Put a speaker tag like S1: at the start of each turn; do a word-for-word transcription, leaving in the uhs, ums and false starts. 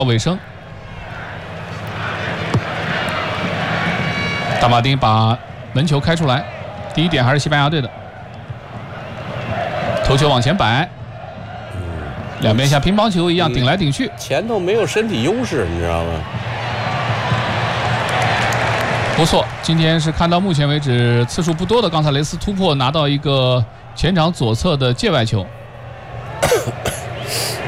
S1: 尾声。大马丁把门球开出来，第一点还是西班牙队的。头球往前摆，两边像乒乓球一样顶来顶去。
S2: 前头没有身体优势，你知道吗？
S1: 不错，今天是看到目前为止次数不多的，刚才雷斯突破拿到一个前场左侧的界外球。